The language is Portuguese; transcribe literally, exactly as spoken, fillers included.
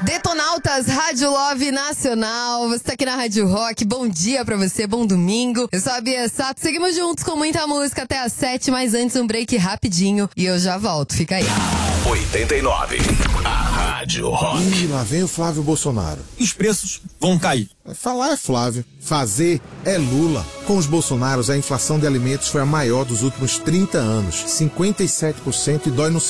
Detonautas, Rádio Love Nacional, você tá aqui na Rádio Rock, bom dia pra você, bom domingo. Eu sou a Bia Sato, seguimos juntos com muita música até às sete, mas antes um break rapidinho e eu já volto, fica aí. oitenta e nove, a Rádio Rock. Ih, lá vem o Flávio Bolsonaro. Os preços vão cair. Falar é Flávio, fazer é Lula. Com os Bolsonaros, a inflação de alimentos foi a maior dos últimos trinta anos, cinquenta e sete por cento, e dói no